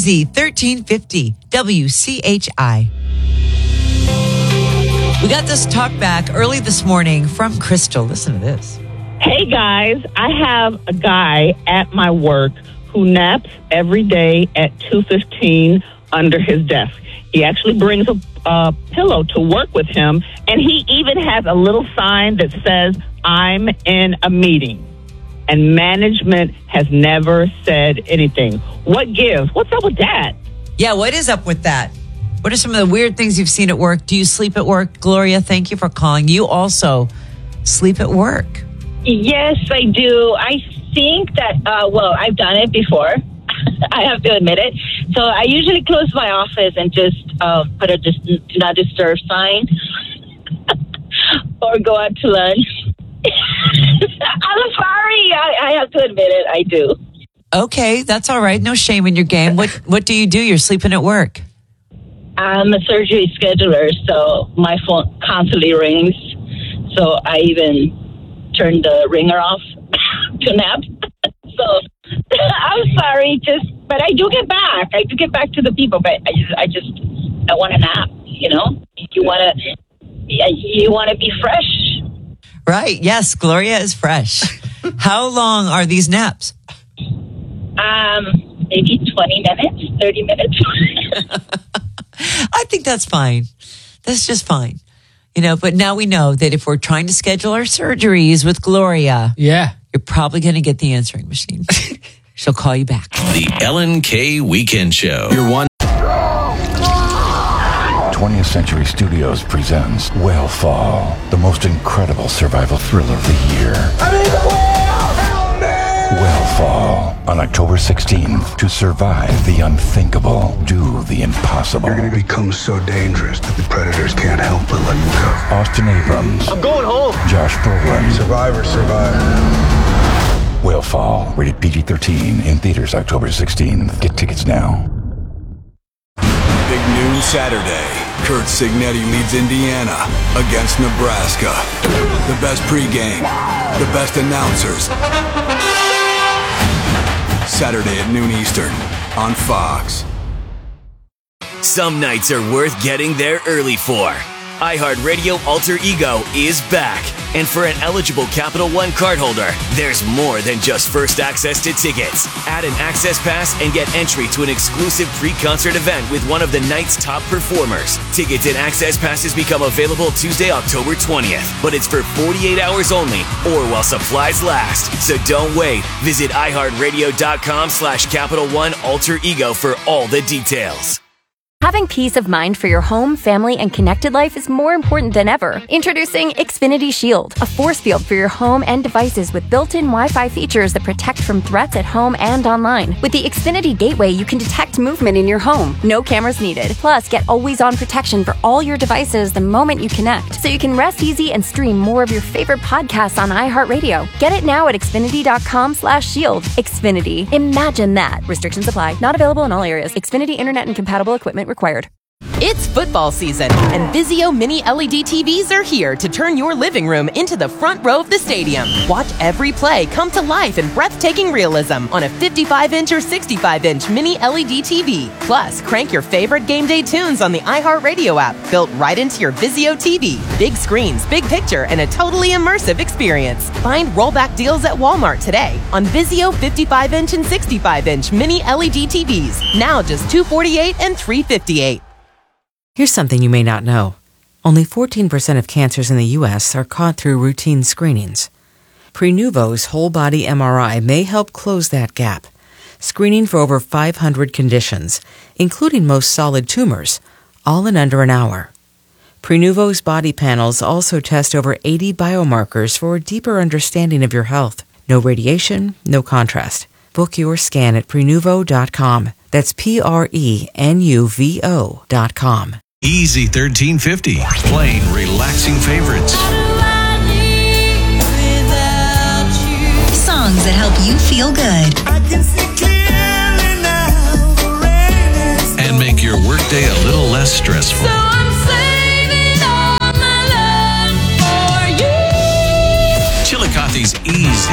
Easy 1350 WCHI. We got this talk back early this morning from Crystal. Listen to this. Hey, guys, I have a guy at my work who naps every day at 2:15 under his desk. He actually brings a pillow to work with him, and he even has a little sign that says, "I'm in a meeting." And management has never said anything. What gives? What's up with that? Yeah, what is up with that? What are some of the weird things you've seen at work? Do you sleep at work? Gloria, thank you for calling. You also sleep at work. Yes, I do. I think that, I've done it before. I have to admit it. So I usually close my office and just put a do not disturb sign or go out to lunch. I'm sorry. I have to admit it. I do. Okay, that's all right. No shame in your game. What do? You're sleeping at work. I'm a surgery scheduler, so my phone constantly rings. So I even turned the ringer off to nap. So I'm sorry, but I do get back. I do get back to the people, but I want to nap. You know, you want to be fresh. Right. Yes, Gloria is fresh. How long are these naps? Maybe 20 minutes, 30 minutes. I think that's fine. That's just fine. You know, but now we know that if we're trying to schedule our surgeries with Gloria, you're probably going to get the answering machine. She'll call you back. The Ellen K. Weekend Show. 20th Century Studios presents Whale Fall, the most incredible survival thriller of the year. Whale Fall, on October 16th. To survive the unthinkable, do the impossible. You're going to become so dangerous that the predators can't help but let you go. Austin Abrams. I'm going home. Josh Brolin. Survivors survive. Whale Fall, rated PG-13, in theaters October 16th. Get tickets now. Big noon Saturday. Kurt Signetti leads Indiana against Nebraska. The best pregame, the best announcers. Saturday at noon Eastern on Fox. Some nights are worth getting there early for. iHeartRadio Alter Ego is back. And for an eligible Capital One cardholder, there's more than just first access to tickets. Add an access pass and get entry to an exclusive pre-concert event with one of the night's top performers. Tickets and access passes become available Tuesday, October 20th. But it's for 48 hours only or while supplies last. So don't wait. Visit iHeartRadio.com/Capital One Alter Ego for all the details. Having peace of mind for your home, family, and connected life is more important than ever. Introducing Xfinity Shield, a force field for your home and devices with built-in Wi-Fi features that protect from threats at home and online. With the Xfinity Gateway, you can detect movement in your home. No cameras needed. Plus, get always-on protection for all your devices the moment you connect, so you can rest easy and stream more of your favorite podcasts on iHeartRadio. Get it now at Xfinity.com/shield. Xfinity. Imagine that. Restrictions apply. Not available in all areas. Xfinity Internet and compatible equipment required. It's football season, and Vizio Mini LED TVs are here to turn your living room into the front row of the stadium. Watch every play come to life in breathtaking realism on a 55-inch or 65-inch Mini LED TV. Plus, crank your favorite game day tunes on the iHeartRadio app, built right into your Vizio TV. Big screens, big picture, and a totally immersive experience. Find rollback deals at Walmart today on Vizio 55-inch and 65-inch Mini LED TVs. Now just $248 and $358. Here's something you may not know. Only 14% of cancers in the U.S. are caught through routine screenings. Prenuvo's whole-body MRI may help close that gap, screening for over 500 conditions, including most solid tumors, all in under an hour. Prenuvo's body panels also test over 80 biomarkers for a deeper understanding of your health. No radiation, no contrast. Book your scan at Prenuvo.com. That's Prenuvo.com. Easy 1350. Playing relaxing favorites. Songs that help you feel good. And make your workday a little less stressful. So I'm saving all my love for you. Chillicothe's Easy